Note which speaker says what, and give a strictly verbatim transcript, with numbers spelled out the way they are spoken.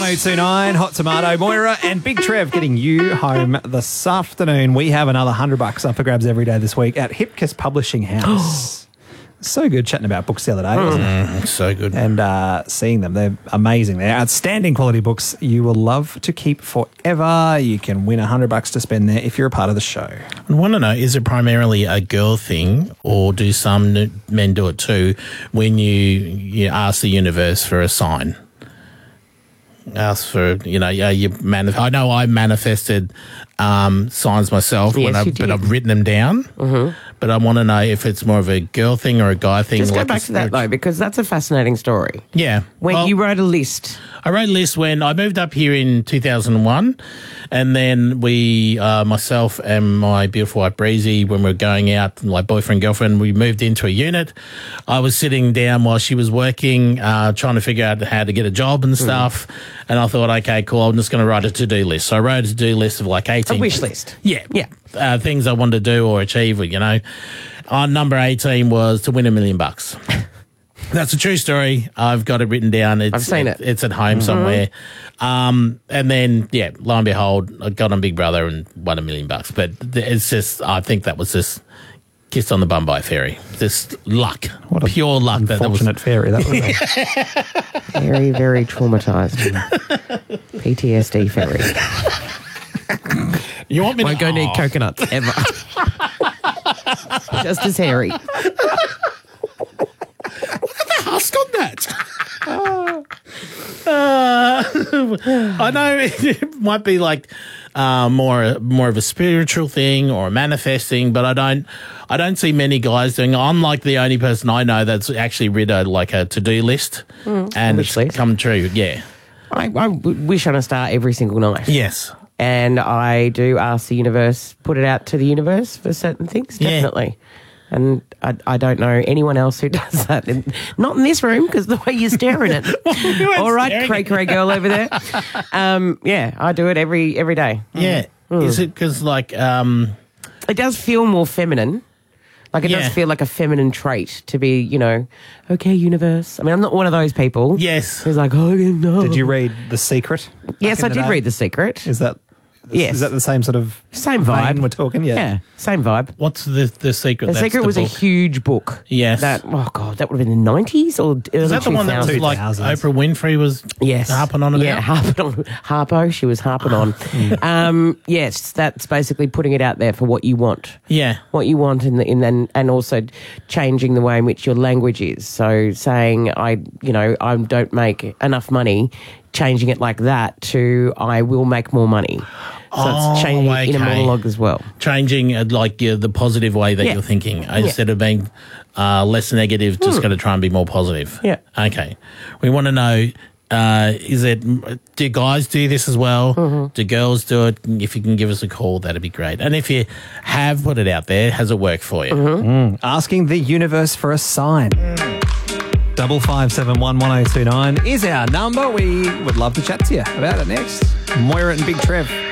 Speaker 1: oh two nine, Hot Tomato, Moira and Big Trev getting you home this afternoon. We have another hundred bucks up for grabs every day this week at Hipkiss Publishing House. So good chatting about books the other day, wasn't
Speaker 2: Mm,
Speaker 1: it?
Speaker 2: so good.
Speaker 1: And uh, seeing them. They're amazing. They're outstanding quality books you will love to keep forever. You can win a hundred bucks to spend there if you're a part of the show.
Speaker 2: I want to know, is it primarily a girl thing or do some n- men do it too when you, you ask the universe for a sign? Ask for, you know, yeah, you manif- I know I manifested um, signs myself,
Speaker 3: Yes,
Speaker 2: when I,
Speaker 3: you
Speaker 2: but
Speaker 3: did.
Speaker 2: I've written them down. Mm-hmm. But I want to know if it's more of a girl thing or a guy thing.
Speaker 3: Just go
Speaker 2: like
Speaker 3: back
Speaker 2: a
Speaker 3: to that,
Speaker 2: spirit-
Speaker 3: though, because that's a fascinating story.
Speaker 2: Yeah.
Speaker 3: When
Speaker 2: Well,
Speaker 3: you wrote a list.
Speaker 2: I wrote a list when I moved up here in two thousand one, and then we, uh, myself and my beautiful wife Breezy, when we were going out, like boyfriend, girlfriend, we moved into a unit. I was sitting down while she was working, uh, trying to figure out how to get a job and stuff. And I thought, okay, cool, I'm just going to write a to-do list. So I wrote a to-do list of like eighteen.
Speaker 3: A wish list.
Speaker 2: Yeah.
Speaker 3: Yeah.
Speaker 2: Uh, things I wanted to do or achieve, you know. On number eighteen was to win a million bucks. That's a true story. I've got it written down. It's,
Speaker 3: I've seen it.
Speaker 2: It's at home somewhere. Um, and then, yeah, lo and behold, I got on Big Brother and won a million bucks. But th- it's just, I think that was just kissed on the bum by a fairy. Just luck.
Speaker 1: What a
Speaker 2: pure luck. That, that was
Speaker 1: Unfortunate fairy, that was.
Speaker 3: Very, very traumatised. P T S D fairy.
Speaker 2: You want me
Speaker 3: Won't
Speaker 2: to
Speaker 3: go near
Speaker 2: oh.
Speaker 3: coconuts ever. Just as hairy.
Speaker 2: Husk on that. uh, I know it might be like uh, more more of a spiritual thing or a manifesting, but I don't I don't see many guys doing it. I'm like the only person I know that's actually read a like a to do list and
Speaker 3: wish
Speaker 2: it's
Speaker 3: list.
Speaker 2: come true. Yeah.
Speaker 3: I, I w- wish on a star every single night.
Speaker 2: Yes.
Speaker 3: And I do ask the universe, put it out to the universe for certain things,
Speaker 2: Yeah.
Speaker 3: definitely. And I, I don't know anyone else who does that. And not in this room, because the way you're staring at it. All right,
Speaker 2: staring
Speaker 3: cray cray girl over there. Um, yeah, I do it every every day.
Speaker 2: Yeah. Is it because like um,
Speaker 3: It does feel more feminine. Like it
Speaker 2: Yeah.
Speaker 3: does feel like a feminine trait to be, you know, okay, universe. I mean, I'm not one of those people.
Speaker 2: yes.
Speaker 3: Who's like, oh, no.
Speaker 1: Did you read The Secret?
Speaker 3: Yes,
Speaker 1: back
Speaker 3: I
Speaker 1: in the
Speaker 3: did
Speaker 1: day?
Speaker 3: read The Secret.
Speaker 1: Is that
Speaker 3: Yes.
Speaker 1: Is that the same sort of
Speaker 3: Same
Speaker 1: vein
Speaker 3: vibe.
Speaker 1: we're talking? Yeah.
Speaker 3: Yeah, same vibe.
Speaker 2: What's the the secret?
Speaker 3: The
Speaker 2: That's
Speaker 3: Secret
Speaker 2: the
Speaker 3: was
Speaker 2: book.
Speaker 3: a huge book.
Speaker 2: Yes.
Speaker 3: That, oh, God, that would have been the nineties or early
Speaker 2: Is that the one that was
Speaker 3: two thousands.
Speaker 2: like
Speaker 1: two thousands.
Speaker 2: Oprah Winfrey was
Speaker 3: Yes.
Speaker 2: harping on about?
Speaker 3: Yeah, harping on. Harpo, she was harping on. um, yes, that's basically putting it out there for what you want.
Speaker 2: Yeah.
Speaker 3: What you want in the, in then, and also changing the way in which your language is. So saying, I, you know, I don't make enough money, changing it like that to I will make more money. So
Speaker 2: Oh,
Speaker 3: it's changing it in a
Speaker 2: okay.
Speaker 3: monologue as well.
Speaker 2: Changing uh, like uh, the positive way that
Speaker 3: Yeah.
Speaker 2: you're thinking instead of being uh, less negative, just got to try and be more positive.
Speaker 3: Yeah.
Speaker 2: Okay. We want to know, uh, is it, do guys do this as well?
Speaker 3: Mm-hmm.
Speaker 2: Do girls do it? If you can give us a call, that'd be great. And if you have put it out there, has it worked for you?
Speaker 3: Mm-hmm.
Speaker 1: Asking the universe for a sign. Double five seven one one zero two nine is our number. We would love to chat to you about it next. Moira and Big Trev.